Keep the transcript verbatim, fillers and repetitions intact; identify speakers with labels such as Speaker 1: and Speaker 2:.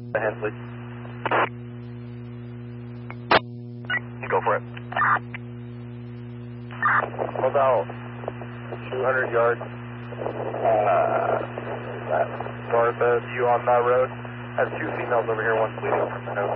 Speaker 1: Ahead, please.
Speaker 2: Go for it.
Speaker 1: About two hundred yards. Uh, north of you on that road. I have two females over here, one's bleeding from the nose.